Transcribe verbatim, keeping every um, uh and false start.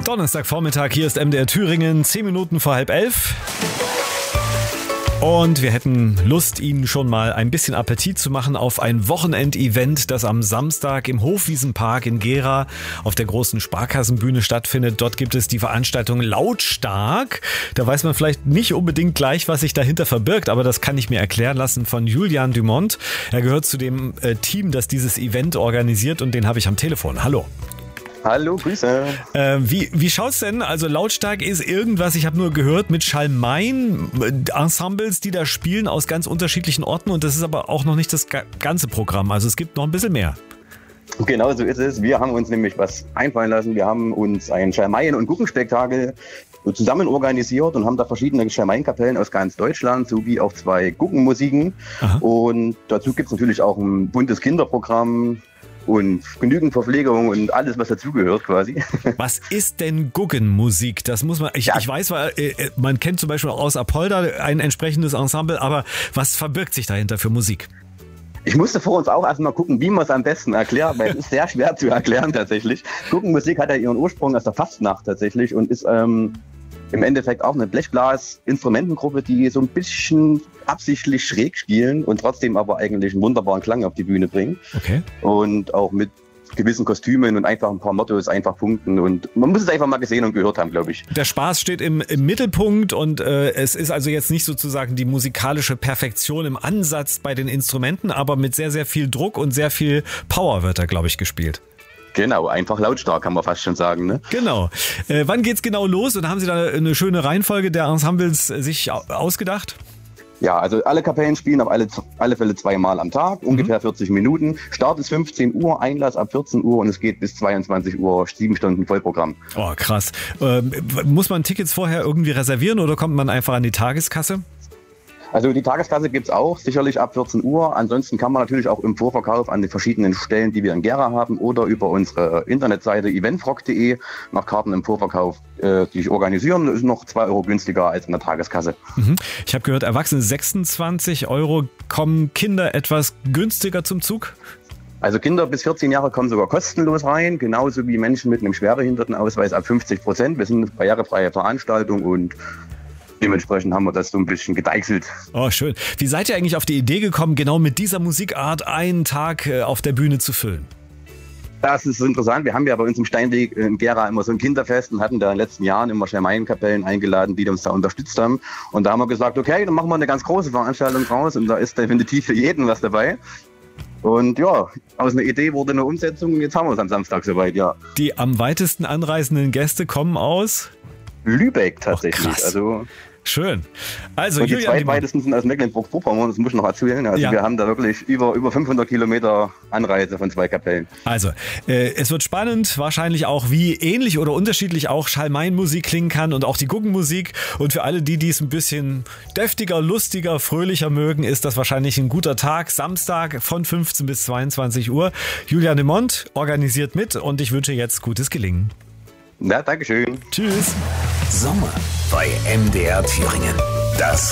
Donnerstagvormittag, hier ist M D R Thüringen, zehn Minuten vor halb elf. Und wir hätten Lust, Ihnen schon mal ein bisschen Appetit zu machen auf ein Wochenendevent, das am Samstag im Hofwiesenpark in Gera auf der großen Sparkassenbühne stattfindet. Dort gibt es die Veranstaltung Lautstark. Da weiß man vielleicht nicht unbedingt gleich, was sich dahinter verbirgt, aber das kann ich mir erklären lassen von Julian Dumont. Er gehört zu dem äh, Team, das dieses Event organisiert, und den habe ich am Telefon. Hallo. Hallo, Grüße. Äh, wie wie schaut's denn? Also Lautstark ist irgendwas, ich habe nur gehört, mit Schalmeien-Ensembles, die da spielen aus ganz unterschiedlichen Orten, und das ist aber auch noch nicht das ga- ganze Programm. Also es gibt noch ein bisschen mehr. Genau so ist es. Wir haben uns nämlich was einfallen lassen. Wir haben uns ein Schalmeien- und Guggenspektakel zusammen organisiert und haben da verschiedene Schalmeienkapellen aus ganz Deutschland sowie auch zwei Guggenmusiken. Aha. Und dazu gibt es natürlich auch ein buntes Kinderprogramm und genügend Verpflegung und alles, was dazugehört quasi. Was ist denn Guggenmusik? Das muss man, ich, ja. ich weiß, weil, äh, man kennt zum Beispiel auch aus Apolda ein entsprechendes Ensemble, aber was verbirgt sich dahinter für Musik? Ich musste vor uns auch erstmal gucken, wie man es am besten erklärt, weil es ist sehr schwer zu erklären tatsächlich. Guggenmusik hat ja ihren Ursprung aus der Fastnacht tatsächlich und ist ähm, im Endeffekt auch eine Blechblas-Instrumentengruppe, die so ein bisschen absichtlich schräg spielen und trotzdem aber eigentlich einen wunderbaren Klang auf die Bühne bringen. Okay. Und auch mit gewissen Kostümen und einfach ein paar Mottos, einfach punkten, und man muss es einfach mal gesehen und gehört haben, glaube ich. Der Spaß steht im, im Mittelpunkt, und äh, es ist also jetzt nicht sozusagen die musikalische Perfektion im Ansatz bei den Instrumenten, aber mit sehr, sehr viel Druck und sehr viel Power wird da, glaube ich, gespielt. Genau, einfach lautstark, kann man fast schon sagen, ne? Genau. Äh, wann geht's genau los, und haben Sie da eine schöne Reihenfolge der Ensembles äh, sich ausgedacht? Ja, also alle Kapellen spielen auf alle, alle Fälle zweimal am Tag, ungefähr mhm. vierzig Minuten. Start ist fünfzehn Uhr, Einlass ab vierzehn Uhr, und es geht bis zweiundzwanzig Uhr, sieben Stunden Vollprogramm. Oh, krass. Ähm, muss man Tickets vorher irgendwie reservieren oder kommt man einfach an die Tageskasse? Also die Tageskasse gibt's auch, sicherlich ab vierzehn Uhr. Ansonsten kann man natürlich auch im Vorverkauf an den verschiedenen Stellen, die wir in Gera haben, oder über unsere Internetseite eventrock punkt de nach Karten im Vorverkauf äh, sich organisieren. Das ist noch zwei Euro günstiger als in der Tageskasse. Mhm. Ich habe gehört, Erwachsene sechsundzwanzig Euro, kommen Kinder etwas günstiger zum Zug? Also Kinder bis vierzehn Jahre kommen sogar kostenlos rein, genauso wie Menschen mit einem Schwerbehindertenausweis ab fünfzig Prozent. Wir sind eine barrierefreie Veranstaltung und dementsprechend haben wir das so ein bisschen gedeichselt. Oh, schön. Wie seid ihr eigentlich auf die Idee gekommen, genau mit dieser Musikart einen Tag auf der Bühne zu füllen? Das ist interessant. Wir haben ja bei uns im Steinweg in Gera immer so ein Kinderfest und hatten da in den letzten Jahren immer Schalmeienkapellen eingeladen, die uns da unterstützt haben. Und da haben wir gesagt, okay, dann machen wir eine ganz große Veranstaltung draus, und da ist definitiv für jeden was dabei. Und ja, aus einer Idee wurde eine Umsetzung, und jetzt haben wir es am Samstag soweit, ja. Die am weitesten anreisenden Gäste kommen aus Lübeck tatsächlich. Oh, krass. Also schön. Also, und die Julian, zweitweitesten sind aus Mecklenburg-Vorpommern, das muss ich noch erzählen. Also ja. Wir haben da wirklich über, über fünfhundert Kilometer Anreise von zwei Kapellen. Also, äh, es wird spannend, wahrscheinlich auch, wie ähnlich oder unterschiedlich auch Schalmeienmusik klingen kann und auch die Guggenmusik. Und für alle, die dies ein bisschen deftiger, lustiger, fröhlicher mögen, ist das wahrscheinlich ein guter Tag. Samstag von fünfzehn bis zweiundzwanzig Uhr. Julian Dumont organisiert mit, und ich wünsche jetzt gutes Gelingen. Ja, danke schön. Tschüss. Sommer bei M D R Thüringen. Das